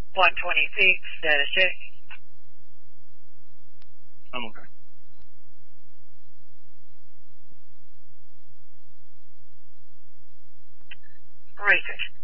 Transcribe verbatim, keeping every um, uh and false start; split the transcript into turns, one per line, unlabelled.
one twenty feet, status check.
I'm okay.
Research.